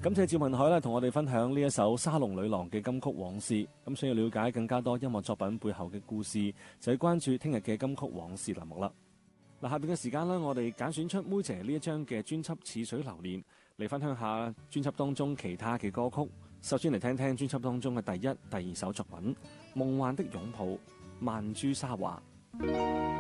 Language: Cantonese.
感謝趙文海同我哋分享呢一首沙龍女郎嘅金曲往事。咁想要了解更加多音樂作品背後嘅故事，就要關注聽日嘅金曲往事欄目啦。嗱，下邊嘅時間呢，我哋揀選出妹姐呢一張嘅專輯《似水流年》嚟分享下專輯當中其他嘅歌曲。首先嚟聽聽專輯當中嘅第一、第二首作品《夢幻的擁抱》，曼珠沙華。